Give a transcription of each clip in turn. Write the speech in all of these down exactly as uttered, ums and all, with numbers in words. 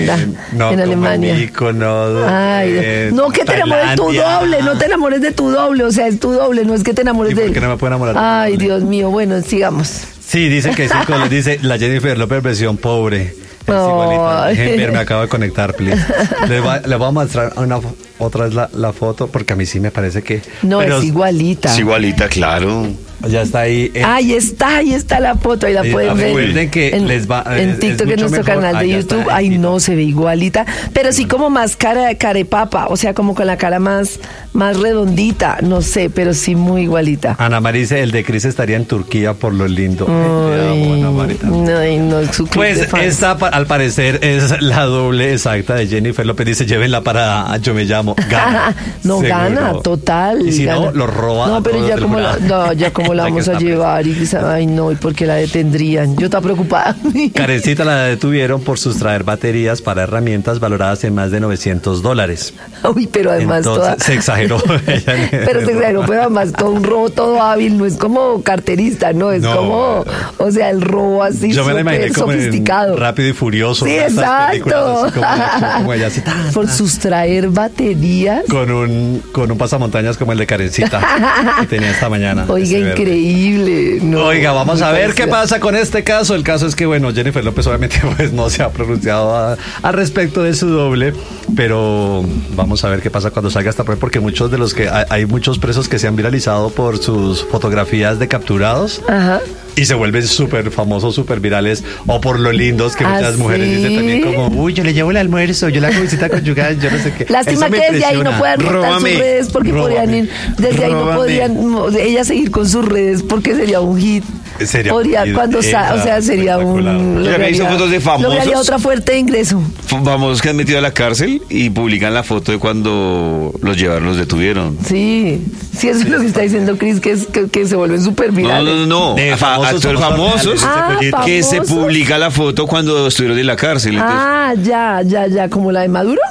en, no, en Alemania. Mykonos, Ay, eh, no que te enamores de tu doble, no te enamores de tu doble, o sea, es tu doble, no es que te enamores ¿Y de por él. qué no me puedo enamorar? Ay, Dios mío, bueno, sigamos. Sí, dice que cinco, le dice la Jennifer López versión pobre. Es igualita. Dejen ver, me acabo de conectar, please. Les voy, les voy a mostrar una, otra vez la, la foto, porque a mí sí me parece que... No, pero es igualita. Es igualita, claro. Ya está ahí. Eh. Ahí está, ahí está la foto, ahí la ahí pueden ver. Recuerden que en, les va, en TikTok, en nuestro mejor. canal de ah, YouTube. Ay, no, se ve igualita. Pero sí como más cara, carepapa, o sea, como con la cara más, más redondita, no sé, pero sí muy igualita. Ana María dice, el de Cris estaría en Turquía por lo lindo. Ay, Ay, amo, no, ay, no, su pues esta, al parecer, es la doble exacta de Jennifer López. Dice, llévenla para Yo Me Llamo. Gana. no, seguro. Gana, total. Y si gana. no, lo roba. No, pero ya como, la, no, ya como la vamos a llevar. Y, ay, no, ¿y por qué la detendrían? Yo estaba preocupada. Karencita la detuvieron por sustraer baterías para herramientas valoradas en más de novecientos dólares. Uy, pero además Entonces, toda... se exageró. pero se exageró, pero además todo un robo todo hábil, no es como carterista, no, es no, como, no. o sea, el robo así yo me la imaginé como sofisticado. Rápido y Furioso. Sí, exacto. Así, como, como ella, así, ta, ta. Por sustraer baterías. Con un, con un pasamontañas como el de Karencita que tenía esta mañana. Oiga, increíble. No, Oiga, vamos a ver qué pasa con este caso. El caso es que, bueno, Jennifer López obviamente pues no se ha pronunciado al respecto de su doble, pero vamos a ver qué pasa cuando salga esta prueba, porque muchos de los que hay, hay muchos presos que se han viralizado por sus fotografías de capturados. Ajá. Y se vuelven súper famosos, súper virales, o por lo lindos que muchas ¿Ah, mujeres sí? dicen también como, uy, yo le llevo el almuerzo, yo la hago visita conyugal, yo no sé qué. Lástima que desde ahí no puedan montar sus redes porque Róbame. podrían ir, desde Róbame. ahí no podrían ella seguir con sus redes porque sería un hit. Sería Podría, hit, cuando sa, o sea, sería un... Ya hizo fotos de famosos. Lograría otra fuerte de ingreso. Famosos que han metido a la cárcel y publican la foto de cuando los llevaron, los detuvieron. Sí, sí, eso es lo que está diciendo Cris, que, es, que, que se vuelven súper virales. No, no, no, no. Famosos, actores famosos ah, que se publica la foto cuando estuvieron en la cárcel. Entonces... Ah, ya, ya, ya, como la de Maduro.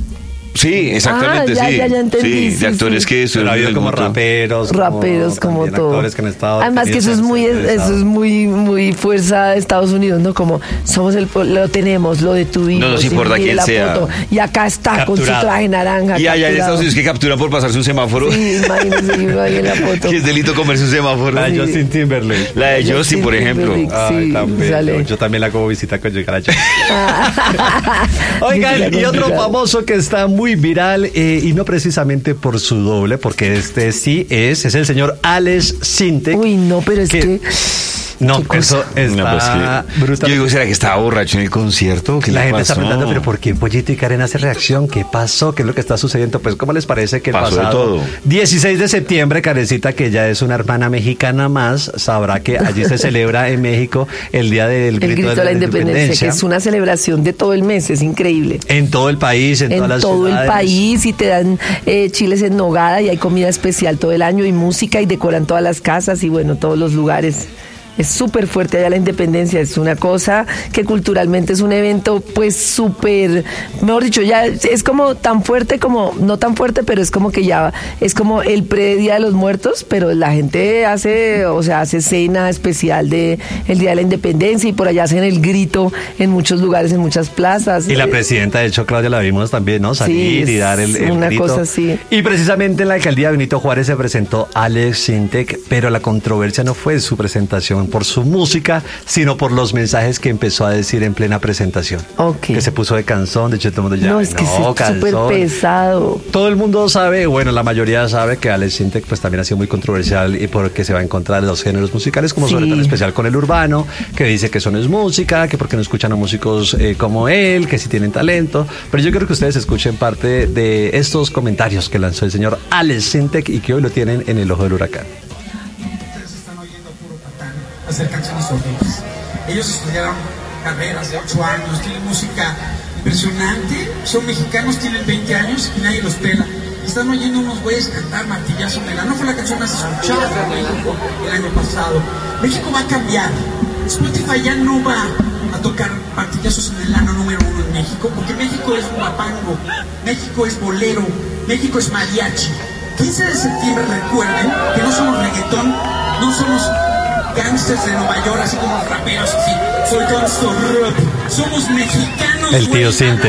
Sí, exactamente, ah, ya, sí. Ya, ya entendí, sí, sí, de actores sí. que estuvieron habido como mundo. raperos, raperos como, como todo. Actores que han estado Además que eso es muy eso es muy muy fuerza de Estados Unidos, ¿no? Como somos el lo tenemos, lo detuvimos. No nos importa quién la sea. Foto, y acá está capturado. Con su traje naranja. Y allá en Estados Unidos que capturan por pasarse un semáforo. Sí, imagínense uno ahí en la foto. Que es delito comerse un semáforo. La de sí. Justin Timberlake. La de Justin, por ejemplo. Sí, Ay, también, yo, yo también la hago visita con llegar allá. Oigan, y otro famoso que está muy viral eh, y no precisamente por su doble, porque este sí es, es el señor Alex Sintek. Uy, no, pero es que... que... No, eso está no, pues que, brutal. Yo digo, ¿será que estaba borracho en el concierto? ¿Qué la le gente pasó? está preguntando, pero ¿por qué Pollito y Karen hace reacción? ¿Qué pasó? ¿Qué es lo que está sucediendo? Pues, ¿cómo les parece que el pasó pasado todo. dieciséis de septiembre, Karencita, que ya es una hermana mexicana más, sabrá que allí se celebra en México el Día del Grito, el grito de, la, de la independencia, independencia, que es una celebración de todo el mes, es increíble. En todo el país, en, en todas las todo ciudades. el país, y te dan eh, chiles en nogada, y hay comida especial todo el año, y música, y decoran todas las casas, y bueno, todos los lugares. Es súper fuerte allá la independencia, es una cosa que culturalmente es un evento pues súper, mejor dicho, ya es como tan fuerte como, no tan fuerte, pero es como que ya, es como el pre-Día de los Muertos, pero la gente hace, o sea, hace cena especial de el Día de la Independencia y por allá hacen el grito en muchos lugares, en muchas plazas. Y la presidenta, de hecho, Claudia, la vimos también, ¿no? Salir sí, y dar el, el una grito. Cosa así. Y precisamente en la alcaldía Benito Juárez se presentó Alex Sintek, pero la controversia no fue su presentación por su música, sino por los mensajes que empezó a decir en plena presentación. Okay. Que se puso de canzón, de hecho todo el mundo ya, no, es que no, es súper pesado. Todo el mundo sabe, bueno, la mayoría sabe que Alex Sintek pues también ha sido muy controversial y porque se va a encontrar de los géneros musicales, como sí. sobre todo en especial con el urbano, que dice que eso no es música, que porque no escuchan a músicos eh, como él, que sí tienen talento, pero yo quiero que ustedes escuchen parte de estos comentarios que lanzó el señor Alex Sintek y que hoy lo tienen en el ojo del huracán. Hacer canciones horribles. Ellos estudiaron carreras de ocho años, tienen música impresionante, son mexicanos, tienen veinte años y nadie los pela. Están oyendo unos güeyes cantar Martillazo en el ano. No fue la canción más escuchada de México el año pasado. México va a cambiar. Spotify ya no va a tocar Martillazos en el ano número uno en México, porque México es guapango, México es bolero, México es mariachi. quince de septiembre, recuerden que no somos reggaetón, no somos gangsters de Nueva York, así como raperos, así. Soy gangster rap. Somos mexicanos. El tío Sinte.